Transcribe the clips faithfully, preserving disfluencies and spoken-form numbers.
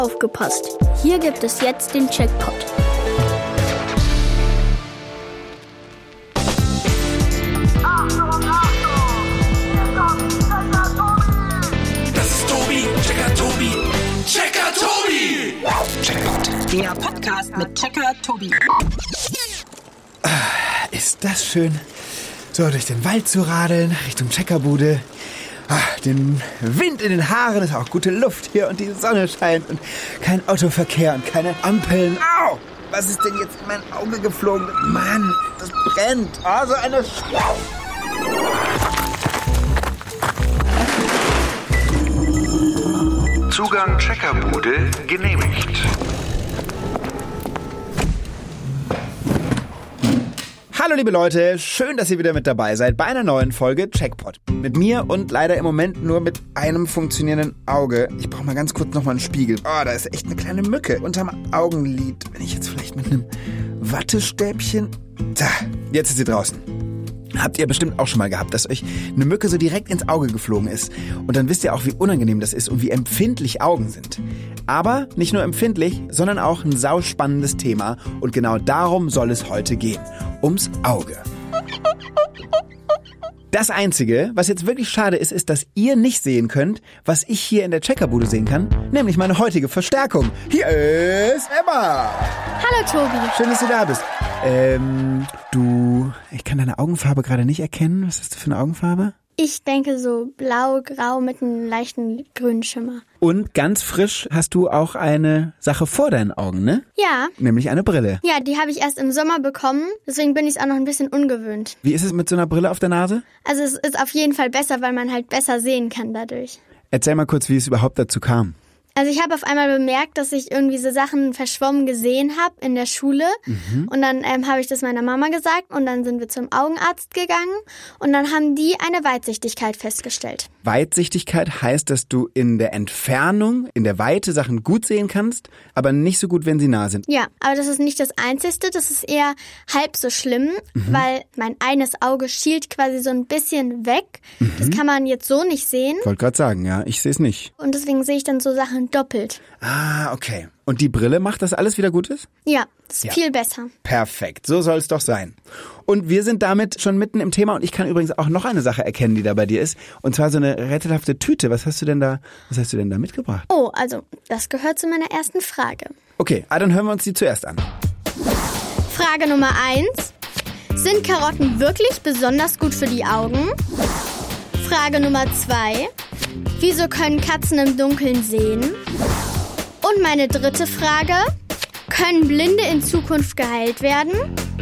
Aufgepasst! Hier gibt es jetzt den Checkpot. Das ist Tobi, Checker Tobi, Checker Tobi! Checkpot. Der Podcast mit Checker Tobi. Ist das schön, so durch den Wald zu radeln, Richtung Checkerbude. Ach, den Wind in den Haaren, ist auch gute Luft hier und die Sonne scheint und kein Autoverkehr und keine Ampeln. Au! Was ist denn jetzt in mein Auge geflogen? Mann, das brennt. Oh, so eine Schlau. Zugang Checkerbude genehmigt. Hallo liebe Leute, schön, dass ihr wieder mit dabei seid bei einer neuen Folge Checkpot. Mit mir und leider im Moment nur mit einem funktionierenden Auge. Ich brauche mal ganz kurz nochmal einen Spiegel. Oh, da ist echt eine kleine Mücke unterm Augenlid. Wenn ich jetzt vielleicht mit einem Wattestäbchen... Da, jetzt ist sie draußen. Habt ihr bestimmt auch schon mal gehabt, dass euch eine Mücke so direkt ins Auge geflogen ist. Und dann wisst ihr auch, wie unangenehm das ist und wie empfindlich Augen sind. Aber nicht nur empfindlich, sondern auch ein sauspannendes Thema. Und genau darum soll es heute gehen. Ums Auge. Das Einzige, was jetzt wirklich schade ist, ist, dass ihr nicht sehen könnt, was ich hier in der Checkerbude sehen kann, nämlich meine heutige Verstärkung. Hier ist Emma. Hallo Tobi. Schön, dass du da bist. Ähm, du, ich kann deine Augenfarbe gerade nicht erkennen. Was hast du für eine Augenfarbe? Ich denke so blau-grau mit einem leichten grünen Schimmer. Und ganz frisch hast du auch eine Sache vor deinen Augen, ne? Ja. Nämlich eine Brille. Ja, die habe ich erst im Sommer bekommen, deswegen bin ich es auch noch ein bisschen ungewöhnt. Wie ist es mit so einer Brille auf der Nase? Also es ist auf jeden Fall besser, weil man halt besser sehen kann dadurch. Erzähl mal kurz, wie es überhaupt dazu kam. Also ich habe auf einmal bemerkt, dass ich irgendwie so Sachen verschwommen gesehen habe in der Schule. Mhm. Und dann ähm, habe ich das meiner Mama gesagt und dann sind wir zum Augenarzt gegangen und dann haben die eine Weitsichtigkeit festgestellt. Weitsichtigkeit heißt, dass du in der Entfernung, in der Weite Sachen gut sehen kannst, aber nicht so gut, wenn sie nah sind. Ja, aber das ist nicht das Einzige, das ist eher halb so schlimm, mhm. weil mein eines Auge schielt quasi so ein bisschen weg. Mhm. Das kann man jetzt so nicht sehen. Ich wollte gerade sagen, ja, ich sehe es nicht. Und deswegen sehe ich dann so Sachen doppelt. Ah, okay. Und die Brille macht, dass alles wieder gut ist? Ja, das ist ja. viel besser. Perfekt, so soll es doch sein. Und wir sind damit schon mitten im Thema und ich kann übrigens auch noch eine Sache erkennen, die da bei dir ist. Und zwar so eine rätselhafte Tüte. Was hast du denn da, was hast du denn da mitgebracht? Oh, also das gehört zu meiner ersten Frage. Okay, ah, dann hören wir uns die zuerst an. Frage Nummer eins. Sind Karotten wirklich besonders gut für die Augen? Frage Nummer zwei. Wieso können Katzen im Dunkeln sehen? Und meine dritte Frage. Können Blinde in Zukunft geheilt werden?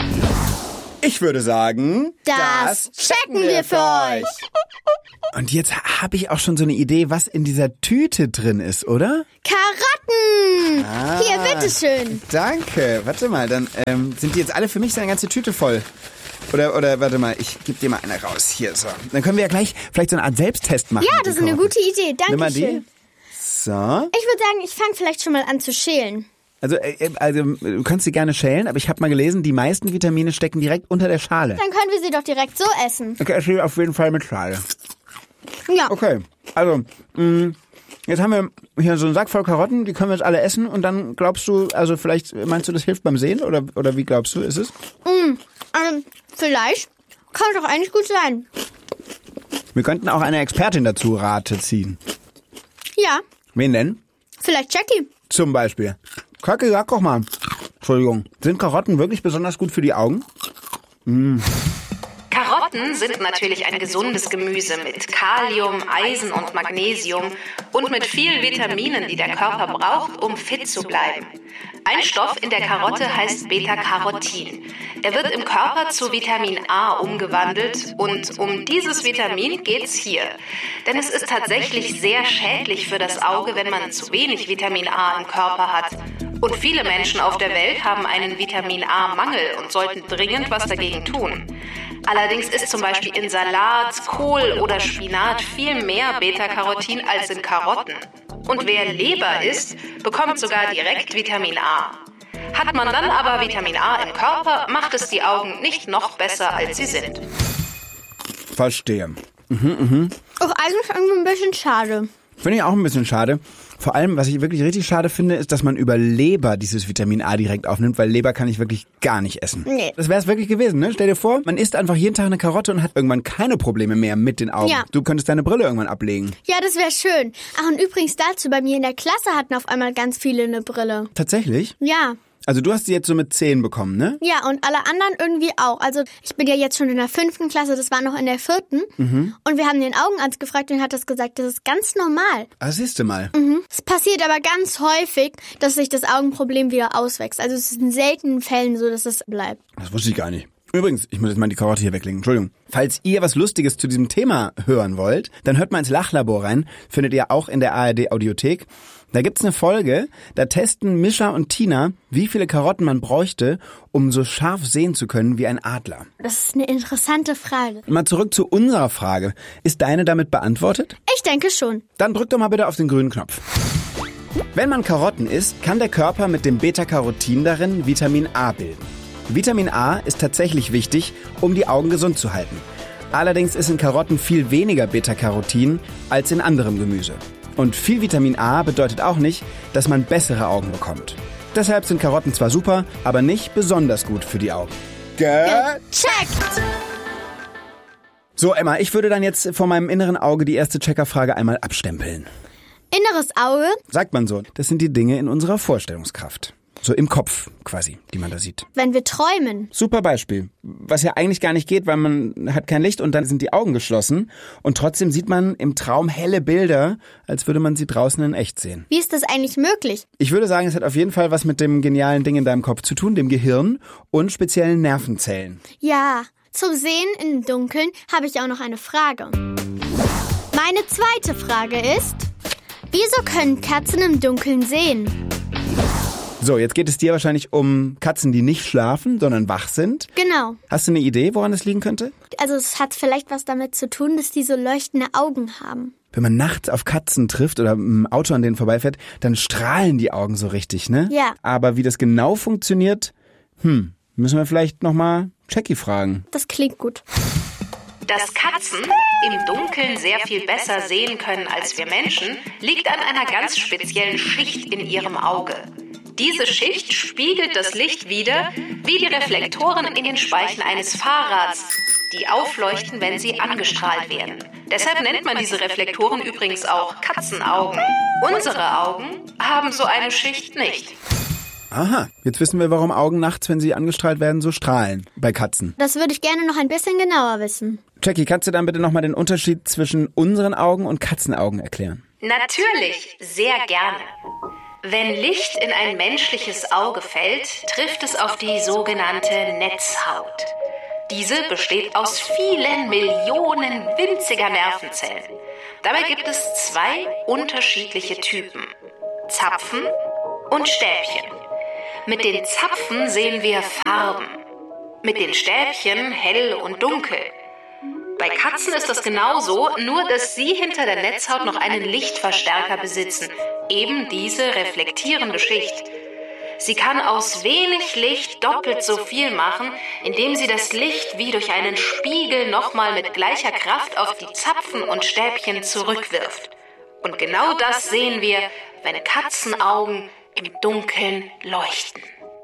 Ich würde sagen, das, das checken wir für euch. Und jetzt habe ich auch schon so eine Idee, was in dieser Tüte drin ist, oder? Karotten! Ah, hier, bitteschön. Danke. Warte mal, dann ähm, sind die jetzt alle für mich so eine ganze Tüte voll. Oder, oder warte mal, ich gebe dir mal eine raus. Hier, so. Dann können wir ja gleich vielleicht so eine Art Selbsttest machen. Ja, das ist eine gute Idee. Danke Nimm mal schön. Die. So. Ich würde sagen, ich fange vielleicht schon mal an zu schälen. Also, äh, also du kannst sie gerne schälen, aber ich habe mal gelesen, die meisten Vitamine stecken direkt unter der Schale. Dann können wir sie doch direkt so essen. Okay, ich will auf jeden Fall mit Schale. Ja. Okay, also mh, jetzt haben wir hier so einen Sack voll Karotten, die können wir jetzt alle essen und dann glaubst du, also vielleicht meinst du, das hilft beim Sehen oder oder wie glaubst du, ist es? Mm, also vielleicht kann doch eigentlich gut sein. Wir könnten auch eine Expertin dazu Rate ziehen. Ja. Wen denn? Vielleicht Jackie. Zum Beispiel. Kacke, sag doch mal. Entschuldigung. Sind Karotten wirklich besonders gut für die Augen? Mm. Karotten sind natürlich ein gesundes Gemüse mit Kalium, Eisen und Magnesium und mit vielen Vitaminen, die der Körper braucht, um fit zu bleiben. Ein Stoff in der Karotte heißt Beta-Carotin. Er wird im Körper zu Vitamin A umgewandelt und um dieses Vitamin geht's hier. Denn es ist tatsächlich sehr schädlich für das Auge, wenn man zu wenig Vitamin A im Körper hat. Und viele Menschen auf der Welt haben einen Vitamin A-Mangel und sollten dringend was dagegen tun. Allerdings ist zum Beispiel in Salat, Kohl oder Spinat viel mehr Beta-Carotin als in Karotten. Und wer Leber isst, bekommt sogar direkt Vitamin A. Hat man dann aber Vitamin A im Körper, macht es die Augen nicht noch besser, als sie sind. Verstehe. Mhm, mhm. Auch eigentlich irgendwie ein bisschen schade. Finde ich auch ein bisschen schade. Vor allem, was ich wirklich richtig schade finde, ist, dass man über Leber dieses Vitamin A direkt aufnimmt, weil Leber kann ich wirklich gar nicht essen. Nee. Das wäre es wirklich gewesen, ne? Stell dir vor, man isst einfach jeden Tag eine Karotte und hat irgendwann keine Probleme mehr mit den Augen. Ja. Du könntest deine Brille irgendwann ablegen. Ja, das wäre schön. Ach, und übrigens dazu, bei mir in der Klasse hatten auf einmal ganz viele eine Brille. Tatsächlich? Ja. Also du hast sie jetzt so mit zehn bekommen, ne? Ja, und alle anderen irgendwie auch. Also ich bin ja jetzt schon in der fünften Klasse, das war noch in der vierten. Mhm. Und wir haben den Augenarzt gefragt und hat das gesagt, das ist ganz normal. Ah, siehst du mal. Mhm. Es passiert aber ganz häufig, dass sich das Augenproblem wieder auswächst. Also es ist in seltenen Fällen so, dass es bleibt. Das wusste ich gar nicht. Übrigens, ich muss jetzt mal die Karotte hier weglegen. Entschuldigung. Falls ihr was Lustiges zu diesem Thema hören wollt, dann hört mal ins Lachlabor rein. Findet ihr auch in der A R D Audiothek. Da gibt's eine Folge, da testen Mischa und Tina, wie viele Karotten man bräuchte, um so scharf sehen zu können wie ein Adler. Das ist eine interessante Frage. Mal zurück zu unserer Frage. Ist deine damit beantwortet? Ich denke schon. Dann drück doch mal bitte auf den grünen Knopf. Wenn man Karotten isst, kann der Körper mit dem Beta-Carotin darin Vitamin A bilden. Vitamin A ist tatsächlich wichtig, um die Augen gesund zu halten. Allerdings ist in Karotten viel weniger Beta-Carotin als in anderem Gemüse. Und viel Vitamin A bedeutet auch nicht, dass man bessere Augen bekommt. Deshalb sind Karotten zwar super, aber nicht besonders gut für die Augen. Gecheckt! So, Emma, ich würde dann jetzt vor meinem inneren Auge die erste Checkerfrage einmal abstempeln. Inneres Auge? Sagt man so. Das sind die Dinge in unserer Vorstellungskraft. So im Kopf quasi, die man da sieht. Wenn wir träumen. Super Beispiel. Was ja eigentlich gar nicht geht, weil man hat kein Licht und dann sind die Augen geschlossen. Und trotzdem sieht man im Traum helle Bilder, als würde man sie draußen in echt sehen. Wie ist das eigentlich möglich? Ich würde sagen, es hat auf jeden Fall was mit dem genialen Ding in deinem Kopf zu tun, dem Gehirn und speziellen Nervenzellen. Ja, zum Sehen im Dunkeln habe ich auch noch eine Frage. Meine zweite Frage ist, wieso können Katzen im Dunkeln sehen? So, jetzt geht es dir wahrscheinlich um Katzen, die nicht schlafen, sondern wach sind. Genau. Hast du eine Idee, woran das liegen könnte? Also es hat vielleicht was damit zu tun, dass die so leuchtende Augen haben. Wenn man nachts auf Katzen trifft oder im Auto an denen vorbeifährt, dann strahlen die Augen so richtig, ne? Ja. Aber wie das genau funktioniert, hm, müssen wir vielleicht nochmal Jackie fragen. Das klingt gut. Dass Katzen im Dunkeln sehr viel besser sehen können als wir Menschen, liegt an einer ganz speziellen Schicht in ihrem Auge. Diese Schicht spiegelt das Licht wider, wie die Reflektoren in den Speichen eines Fahrrads, die aufleuchten, wenn sie angestrahlt werden. Deshalb nennt man diese Reflektoren übrigens auch Katzenaugen. Unsere Augen haben so eine Schicht nicht. Aha, jetzt wissen wir, warum Augen nachts, wenn sie angestrahlt werden, so strahlen bei Katzen. Das würde ich gerne noch ein bisschen genauer wissen. Jackie, kannst du dann bitte nochmal den Unterschied zwischen unseren Augen und Katzenaugen erklären? Natürlich, sehr gerne. Wenn Licht in ein menschliches Auge fällt, trifft es auf die sogenannte Netzhaut. Diese besteht aus vielen Millionen winziger Nervenzellen. Dabei gibt es zwei unterschiedliche Typen: Zapfen und Stäbchen. Mit den Zapfen sehen wir Farben, mit den Stäbchen hell und dunkel. Bei Katzen ist das genauso, nur dass sie hinter der Netzhaut noch einen Lichtverstärker besitzen, eben diese reflektierende Schicht. Sie kann aus wenig Licht doppelt so viel machen, indem sie das Licht wie durch einen Spiegel nochmal mit gleicher Kraft auf die Zapfen und Stäbchen zurückwirft. Und genau das sehen wir, wenn Katzenaugen im Dunkeln leuchten.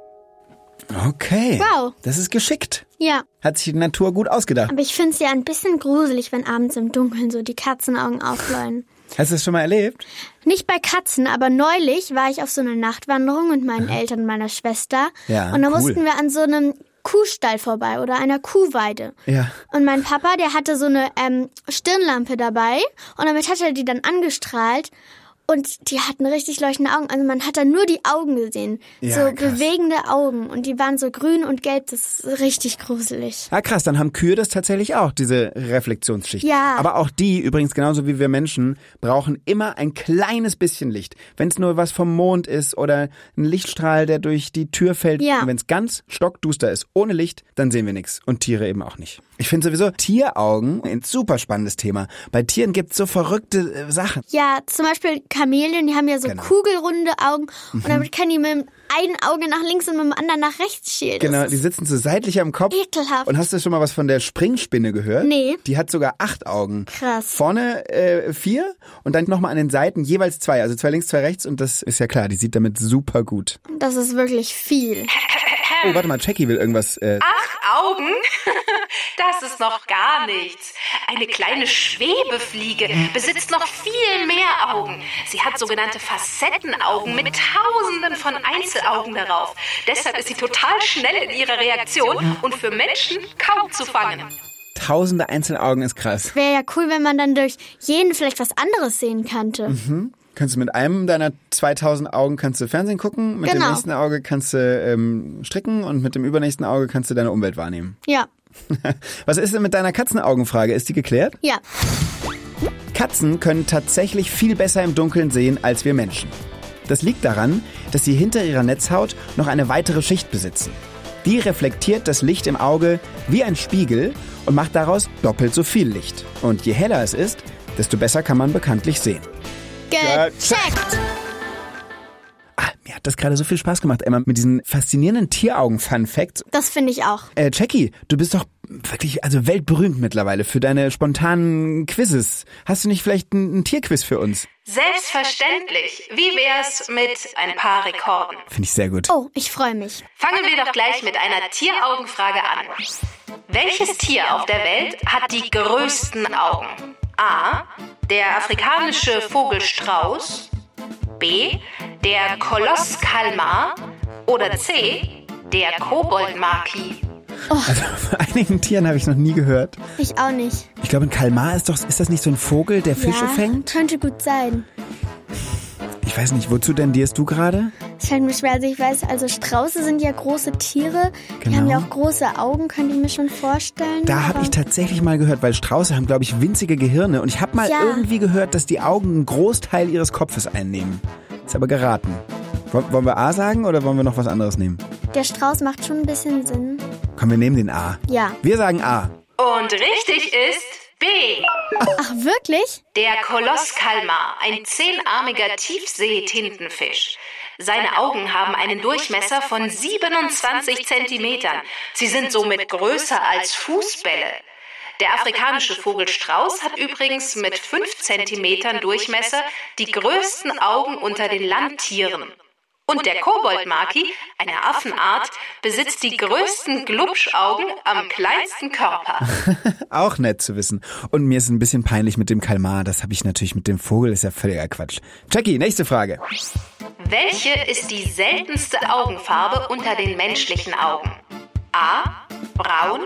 Okay. Wow. Das ist geschickt. Ja. Hat sich die Natur gut ausgedacht. Aber ich finde es ja ein bisschen gruselig, wenn abends im Dunkeln so die Katzenaugen aufleuchten. Hast du das schon mal erlebt? Nicht bei Katzen, aber neulich war ich auf so einer Nachtwanderung mit meinen Eltern und meiner Schwester. Ja, und da cool. mussten wir an so einem Kuhstall vorbei oder einer Kuhweide. Ja. Und mein Papa, der hatte so eine ähm, Stirnlampe dabei und damit hat er die dann angestrahlt. Und die hatten richtig leuchtende Augen. Also man hat da nur die Augen gesehen. Ja, so krass. bewegende Augen. Und die waren so grün und gelb. Das ist richtig gruselig. Ah, krass, dann haben Kühe das tatsächlich auch, diese Reflexionsschicht. Ja. Aber auch die, übrigens genauso wie wir Menschen, brauchen immer ein kleines bisschen Licht. Wenn es nur was vom Mond ist oder ein Lichtstrahl, der durch die Tür fällt. Ja. Und wenn es ganz stockduster ist, ohne Licht, dann sehen wir nichts. Und Tiere eben auch nicht. Ich finde sowieso Tieraugen ein super spannendes Thema. Bei Tieren gibt's so verrückte äh, Sachen. Ja, zum Beispiel Chamäleon, die haben ja so Genau. kugelrunde Augen und damit können die mit dem einen Auge nach links und mit dem anderen nach rechts schielen. Das Genau, ist die sitzen so seitlich am Kopf. ekelhaft. Und hast du schon mal was von der Springspinne gehört? Nee. Die hat sogar acht Augen. Krass. Vorne äh, vier und dann nochmal an den Seiten jeweils zwei. Also zwei links, zwei rechts und das ist ja klar, die sieht damit super gut. Das ist wirklich viel. Oh, warte mal, Jackie will irgendwas... Äh, Acht Augen? Das ist noch gar nichts. Eine kleine Schwebefliege besitzt noch viel mehr Augen. Sie hat sogenannte Facettenaugen mit Tausenden von Einzelaugen darauf. Deshalb ist sie total schnell in ihrer Reaktion und für Menschen kaum zu fangen. Tausende Einzelaugen ist krass. Wäre ja cool, wenn man dann durch jeden vielleicht was anderes sehen könnte. Mhm. Kannst du mit einem deiner zweitausend Augen kannst du Fernsehen gucken, mit Genau. dem nächsten Auge kannst du ähm, stricken und mit dem übernächsten Auge kannst du deine Umwelt wahrnehmen. Ja. Was ist denn mit deiner Katzenaugenfrage? Ist die geklärt? Ja. Katzen können tatsächlich viel besser im Dunkeln sehen als wir Menschen. Das liegt daran, dass sie hinter ihrer Netzhaut noch eine weitere Schicht besitzen. Die reflektiert das Licht im Auge wie ein Spiegel und macht daraus doppelt so viel Licht. Und je heller es ist, desto besser kann man bekanntlich sehen. Gecheckt. Ah, mir hat das gerade so viel Spaß gemacht, Emma, mit diesen faszinierenden Tieraugen-Fun-Facts. Das finde ich auch. Äh, Jackie, du bist doch wirklich also weltberühmt mittlerweile für deine spontanen Quizzes. Hast du nicht vielleicht ein, ein Tierquiz für uns? Selbstverständlich. Wie wär's mit ein paar Rekorden? Finde ich sehr gut. Oh, ich freue mich. Fangen wir doch gleich mit einer Tieraugenfrage an. Welches Tier auf der Welt hat die größten Augen? A. Der afrikanische Vogel Strauß. B. Der Koloss Kalmar. Oder C. Der Koboldmaki. Also von einigen Tieren habe ich noch nie gehört. Ich auch nicht. Ich glaube, ein Kalmar ist doch, ist das nicht so ein Vogel, der Fische ja, fängt? Könnte gut sein. Ich weiß nicht, wozu tendierst du gerade? Es fällt mir schwer, also ich weiß, also Strauße sind ja große Tiere. Die Genau. haben ja auch große Augen, könnte ich mir schon vorstellen. Da habe aber- ich tatsächlich mal gehört, weil Strauße haben, glaube ich, winzige Gehirne. Und ich habe mal Ja. irgendwie gehört, dass die Augen einen Großteil ihres Kopfes einnehmen. Ist aber geraten. Woll- Wollen wir A sagen oder wollen wir noch was anderes nehmen? Der Strauß macht schon ein bisschen Sinn. Komm, wir nehmen den A. Ja. Wir sagen A. Und richtig ist B. Ach, wirklich? Der Koloss Kalmar, ein zehnarmiger Tiefsee-Tintenfisch. Seine Augen haben einen Durchmesser von siebenundzwanzig Zentimetern. Sie sind somit größer als Fußbälle. Der afrikanische Vogel Strauß hat übrigens mit fünf Zentimetern Durchmesser die größten Augen unter den Landtieren. Und der Koboldmaki, eine Affenart, besitzt die größten Glubschaugen am kleinsten Körper. Auch nett zu wissen. Und mir ist ein bisschen peinlich mit dem Kalmar. Das habe ich natürlich mit dem Vogel. Ist ja völliger Quatsch. Jackie, nächste Frage. Welche ist die seltenste Augenfarbe unter den menschlichen Augen? A. Braun,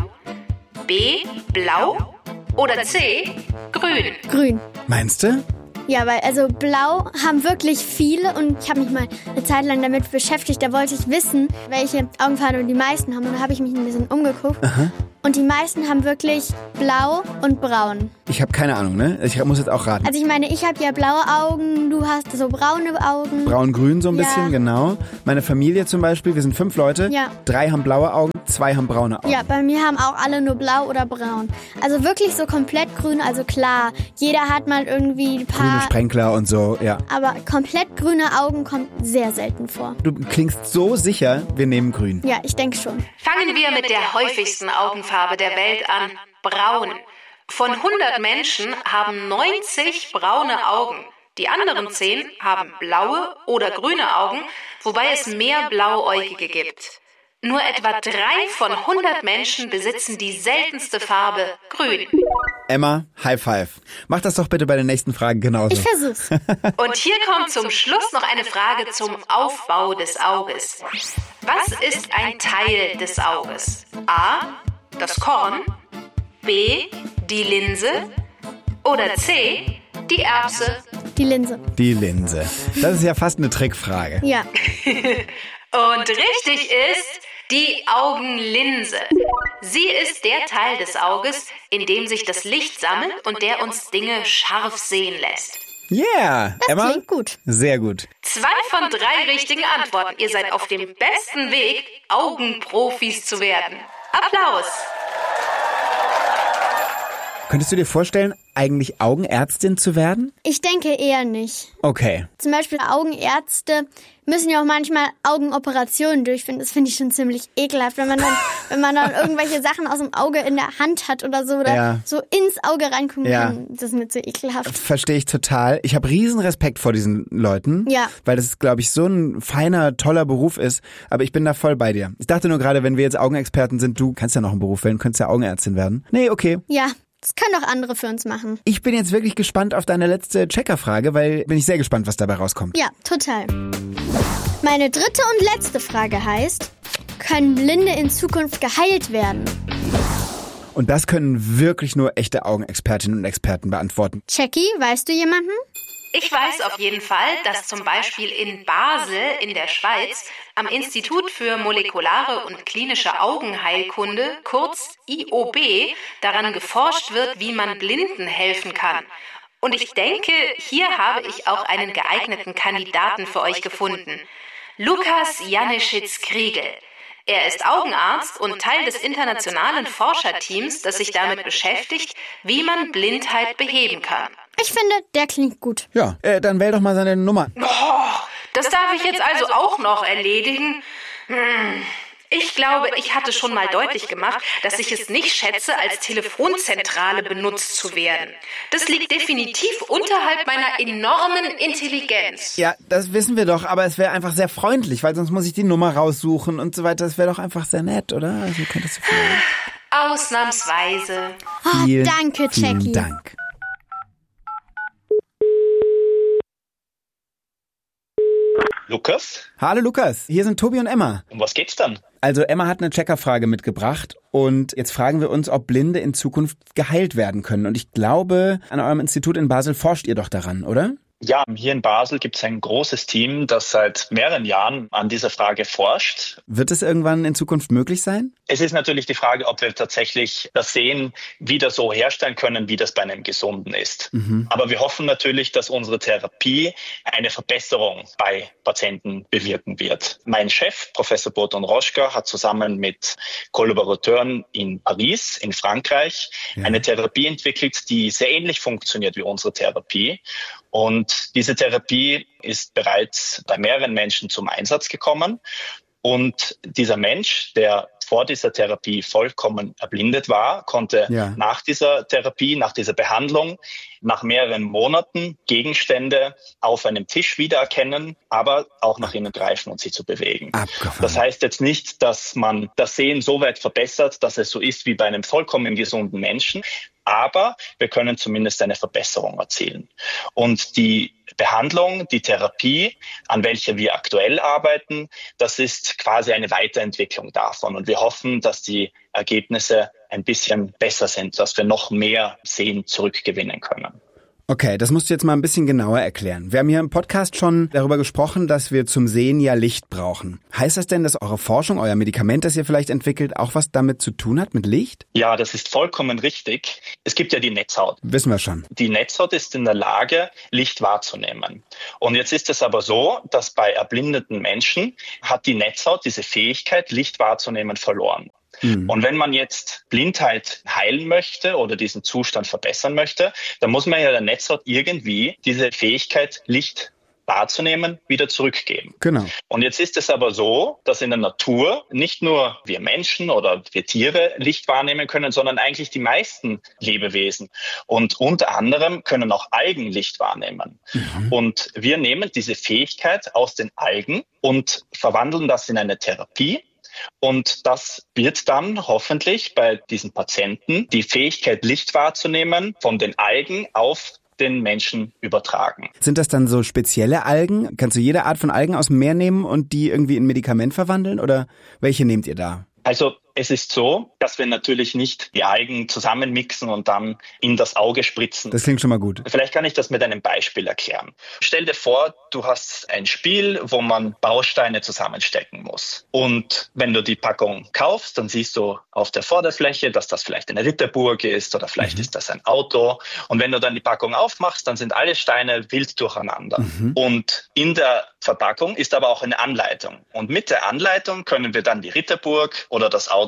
B. Blau oder C. Grün? Grün. Meinst du? Ja, weil also blau haben wirklich viele und ich habe mich mal eine Zeit lang damit beschäftigt. Da wollte ich wissen, welche Augenfarbe die meisten haben und da habe ich mich ein bisschen umgeguckt. Aha. Und die meisten haben wirklich blau und braun. Ich habe keine Ahnung, ne? Ich muss jetzt auch raten. Also ich meine, ich habe ja blaue Augen, du hast so braune Augen. Braun-grün so ein Ja. bisschen, genau. Meine Familie zum Beispiel, wir sind fünf Leute. Ja. Drei haben blaue Augen, zwei haben braune Augen. Ja, bei mir haben auch alle nur blau oder braun. Also wirklich so komplett grün, also klar, jeder hat mal irgendwie ein Grüne paar, Sprenkler und so, ja. aber komplett grüne Augen kommt sehr selten vor. Du klingst so sicher, wir nehmen grün. Ja, ich denke schon. Fangen wir mit der häufigsten Augenfarbe der Welt an, braun. Von hundert Menschen haben neunzig braune Augen. Die anderen zehn haben blaue oder grüne Augen, wobei es mehr Blauäugige gibt. Nur etwa drei von hundert Menschen besitzen die seltenste Farbe grün. Emma, High Five. Mach das doch bitte bei den nächsten Fragen genauso. Ich versuch's. Und hier kommt zum Schluss noch eine Frage zum Aufbau des Auges. Was ist ein Teil des Auges? A. Das Korn, B. Die Linse oder C. Die Erbse? Die Linse. Die Linse. Das ist ja fast eine Trickfrage. Ja. Und richtig ist die Augenlinse. Sie ist der Teil des Auges, in dem sich das Licht sammelt und der uns Dinge scharf sehen lässt. Yeah, Das Emma. klingt gut. Sehr gut. Zwei von drei richtigen Antworten. Ihr seid auf dem besten Weg, Augenprofis zu werden. Applaus! Könntest du dir vorstellen, eigentlich Augenärztin zu werden? Ich denke eher nicht. Okay. Zum Beispiel Augenärzte müssen ja auch manchmal Augenoperationen durchführen. Das finde ich schon ziemlich ekelhaft, wenn man dann, wenn man dann irgendwelche Sachen aus dem Auge in der Hand hat oder so oder Ja. so ins Auge reingucken Ja. kann. Das ist mir zu ekelhaft. Verstehe ich total. Ich habe riesen Respekt vor diesen Leuten, Ja. weil das, glaube ich, so ein feiner, toller Beruf ist. Aber ich bin da voll bei dir. Ich dachte nur gerade, wenn wir jetzt Augenexperten sind, du kannst ja noch einen Beruf wählen, könntest ja Augenärztin werden. Nee, okay. Ja, das können doch andere für uns machen. Ich bin jetzt wirklich gespannt auf deine letzte Checkerfrage, weil bin ich sehr gespannt, was dabei rauskommt. Ja, total. Meine dritte und letzte Frage heißt, können Blinde in Zukunft geheilt werden? Und das können wirklich nur echte Augenexpertinnen und Experten beantworten. Jackie, weißt du jemanden? Ich weiß auf jeden Fall, dass zum Beispiel in Basel in der Schweiz am Institut für molekulare und klinische Augenheilkunde, kurz I O B, daran geforscht wird, wie man Blinden helfen kann. Und ich denke, hier habe ich auch einen geeigneten Kandidaten für euch gefunden. Lukas Janeschitz-Kriegel. Er ist Augenarzt und Teil des internationalen Forscherteams, das sich damit beschäftigt, wie man Blindheit beheben kann. Ich finde, der klingt gut. Ja, äh, dann wähl doch mal seine Nummer. Oh, das darf ich jetzt also auch noch erledigen? Hm. Ich glaube, ich hatte schon mal deutlich gemacht, dass ich es nicht schätze, als Telefonzentrale benutzt zu werden. Das liegt definitiv unterhalb meiner enormen Intelligenz. Ja, das wissen wir doch, aber es wäre einfach sehr freundlich, weil sonst muss ich die Nummer raussuchen und so weiter. Das wäre doch einfach sehr nett, oder? Also könntest du vielleicht... Ausnahmsweise. Oh, Vielen, danke, vielen Jackie. Dank. Lukas, Hallo Lukas, hier sind Tobi und Emma. um was geht's dann? Also Emma hat eine Checkerfrage mitgebracht und jetzt fragen wir uns, ob Blinde in Zukunft geheilt werden können. Und ich glaube, an eurem Institut in Basel forscht ihr doch daran, oder? Ja, hier in Basel gibt es ein großes Team, das seit mehreren Jahren an dieser Frage forscht. Wird es irgendwann in Zukunft möglich sein? Es ist natürlich die Frage, ob wir tatsächlich das Sehen wieder so herstellen können, wie das bei einem Gesunden ist. Mhm. Aber wir hoffen natürlich, dass unsere Therapie eine Verbesserung bei Patienten bewirken wird. Mein Chef, Professor Boton Roschka, hat zusammen mit Kollaborateuren in Paris, in Frankreich, ja. eine Therapie entwickelt, die sehr ähnlich funktioniert wie unsere Therapie. Und diese Therapie ist bereits bei mehreren Menschen zum Einsatz gekommen. Und dieser Mensch, der vor dieser Therapie vollkommen erblindet war, konnte ja. nach dieser Therapie, nach dieser Behandlung, nach mehreren Monaten Gegenstände auf einem Tisch wiedererkennen, aber auch nach ihnen greifen und sie zu bewegen. Abgefahren. Das heißt jetzt nicht, dass man das Sehen so weit verbessert, dass es so ist wie bei einem vollkommen gesunden Menschen, aber wir können zumindest eine Verbesserung erzielen. Und die Behandlung, die Therapie, an welcher wir aktuell arbeiten, das ist quasi eine Weiterentwicklung davon. Und wir hoffen, dass die Ergebnisse ein bisschen besser sind, dass wir noch mehr Sehen zurückgewinnen können. Okay, das musst du jetzt mal ein bisschen genauer erklären. Wir haben hier im Podcast schon darüber gesprochen, dass wir zum Sehen ja Licht brauchen. Heißt das denn, dass eure Forschung, euer Medikament, das ihr vielleicht entwickelt, auch was damit zu tun hat, mit Licht? Ja, das ist vollkommen richtig. Es gibt ja die Netzhaut. Wissen wir schon. Die Netzhaut ist in der Lage, Licht wahrzunehmen. Und jetzt ist es aber so, dass bei erblindeten Menschen hat die Netzhaut diese Fähigkeit, Licht wahrzunehmen, verloren. Mhm. Und wenn man jetzt Blindheit heilen möchte oder diesen Zustand verbessern möchte, dann muss man ja der Netzhaut irgendwie diese Fähigkeit, Licht wahrzunehmen, wieder zurückgeben. Genau. Und jetzt ist es aber so, dass in der Natur nicht nur wir Menschen oder wir Tiere Licht wahrnehmen können, sondern eigentlich die meisten Lebewesen. Und unter anderem können auch Algen Licht wahrnehmen. Mhm. Und wir nehmen diese Fähigkeit aus den Algen und verwandeln das in eine Therapie. Und das wird dann hoffentlich bei diesen Patienten die Fähigkeit, Licht wahrzunehmen, von den Algen auf den Menschen übertragen. Sind das dann so spezielle Algen? Kannst du jede Art von Algen aus dem Meer nehmen und die irgendwie in Medikament verwandeln? Oder welche nehmt ihr da? Also es ist so, dass wir natürlich nicht die Algen zusammenmixen und dann in das Auge spritzen. Das klingt schon mal gut. Vielleicht kann ich das mit einem Beispiel erklären. Stell dir vor, du hast ein Spiel, wo man Bausteine zusammenstecken muss. Und wenn du die Packung kaufst, dann siehst du auf der Vorderfläche, dass das vielleicht eine Ritterburg ist oder vielleicht mhm. ist das ein Auto. Und wenn du dann die Packung aufmachst, dann sind alle Steine wild durcheinander. Mhm. Und in der Verpackung ist aber auch eine Anleitung. Und mit der Anleitung können wir dann die Ritterburg oder das Auto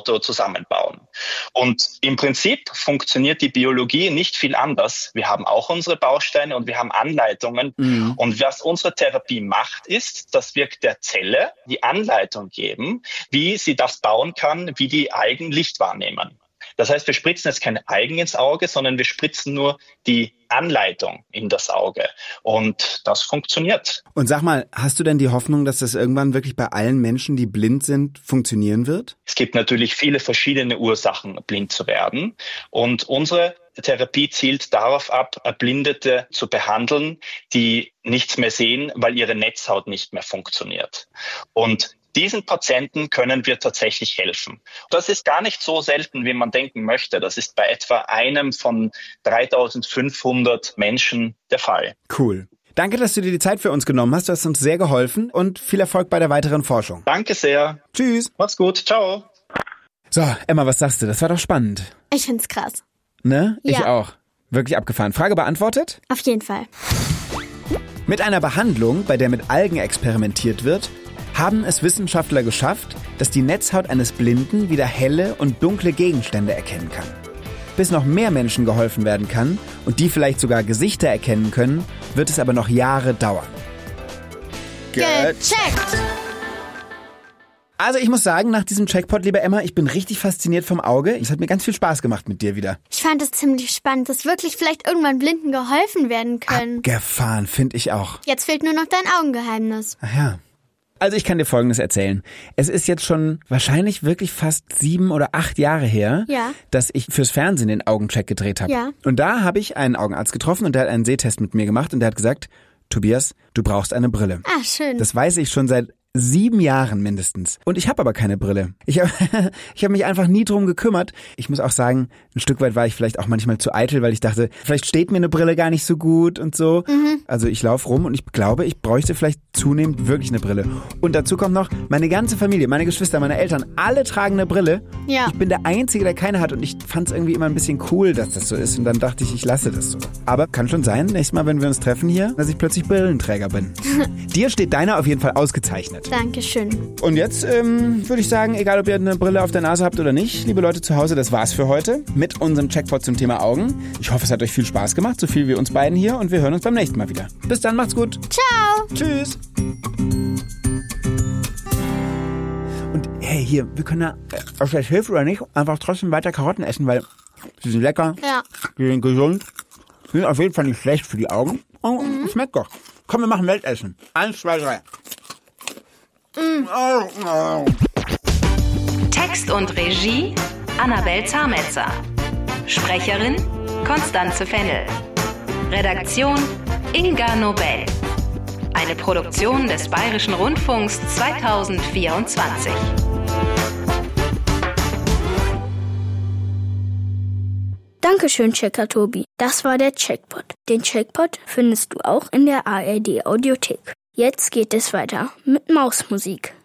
Auto zusammenbauen. Und im Prinzip funktioniert die Biologie nicht viel anders. Wir haben auch unsere Bausteine und wir haben Anleitungen. Mhm. Und was unsere Therapie macht, ist, dass wir der Zelle die Anleitung geben, wie sie das bauen kann, wie die Algen Licht wahrnehmen. Das heißt, wir spritzen jetzt keine Algen ins Auge, sondern wir spritzen nur die Anleitung in das Auge. Und das funktioniert. Und sag mal, hast du denn die Hoffnung, dass das irgendwann wirklich bei allen Menschen, die blind sind, funktionieren wird? Es gibt natürlich viele verschiedene Ursachen, blind zu werden. Und unsere Therapie zielt darauf ab, Erblindete zu behandeln, die nichts mehr sehen, weil ihre Netzhaut nicht mehr funktioniert. Und diesen Patienten können wir tatsächlich helfen. Das ist gar nicht so selten, wie man denken möchte. Das ist bei etwa einem von dreitausendfünfhundert Menschen der Fall. Cool. Danke, dass du dir die Zeit für uns genommen hast. Du hast uns sehr geholfen und viel Erfolg bei der weiteren Forschung. Danke sehr. Tschüss. Mach's gut. Ciao. So, Emma, was sagst du? Das war doch spannend. Ich find's krass. Ne? Ja. Ich auch. Wirklich abgefahren. Frage beantwortet? Auf jeden Fall. Mit einer Behandlung, bei der mit Algen experimentiert wird, haben es Wissenschaftler geschafft, dass die Netzhaut eines Blinden wieder helle und dunkle Gegenstände erkennen kann. Bis noch mehr Menschen geholfen werden kann und die vielleicht sogar Gesichter erkennen können, wird es aber noch Jahre dauern. Gecheckt! Also ich muss sagen, nach diesem Checkpot, liebe Emma, ich bin richtig fasziniert vom Auge. Es hat mir ganz viel Spaß gemacht mit dir wieder. Ich fand es ziemlich spannend, dass wirklich vielleicht irgendwann Blinden geholfen werden können. Abgefahren, finde ich auch. Jetzt fehlt nur noch dein Augengeheimnis. Ach ja. Also ich kann dir Folgendes erzählen. Es ist jetzt schon wahrscheinlich wirklich fast sieben oder acht Jahre her, ja. dass ich fürs Fernsehen den Augencheck gedreht habe. Ja. Und da habe ich einen Augenarzt getroffen und der hat einen Sehtest mit mir gemacht und der hat gesagt, Tobias, du brauchst eine Brille. Ah, schön. Das weiß ich schon seit sieben Jahren mindestens. Und ich habe aber keine Brille. Ich habe ich hab mich einfach nie drum gekümmert. Ich muss auch sagen, ein Stück weit war ich vielleicht auch manchmal zu eitel, weil ich dachte, vielleicht steht mir eine Brille gar nicht so gut und so. Mhm. Also ich laufe rum und ich glaube, ich bräuchte vielleicht zunehmend wirklich eine Brille. Und dazu kommt noch, meine ganze Familie, meine Geschwister, meine Eltern, alle tragen eine Brille. Ja. Ich bin der Einzige, der keine hat und ich fand es irgendwie immer ein bisschen cool, dass das so ist. Und dann dachte ich, ich lasse das so. Aber kann schon sein, nächstes Mal, wenn wir uns treffen hier, dass ich plötzlich Brillenträger bin. Dir steht deiner auf jeden Fall ausgezeichnet. Dankeschön. Und jetzt ähm, würde ich sagen, egal ob ihr eine Brille auf der Nase habt oder nicht, liebe Leute zu Hause, das war's für heute mit unserem Checkpot zum Thema Augen. Ich hoffe, es hat euch viel Spaß gemacht, so viel wie uns beiden hier und wir hören uns beim nächsten Mal wieder. Bis dann, macht's gut. Ciao. Tschüss. Und hey, hier, wir können ja, ob das hilft oder nicht, einfach trotzdem weiter Karotten essen, weil sie sind lecker, ja. sie sind gesund, sie sind auf jeden Fall nicht schlecht für die Augen. Oh, mhm. Schmeckt doch. Komm, wir machen Weltessen. Eins, zwei, drei. Mm. Oh, oh. Text und Regie Annabel Zametzer. Sprecherin Konstanze Fennel. Redaktion Inga Nobel. Eine Produktion des Bayerischen Rundfunks zweitausendvierundzwanzig. Dankeschön, Checker Tobi. Das war der Checkpot. Den Checkpot findest du auch in der A R D Audiothek. Jetzt geht es weiter mit Mausmusik.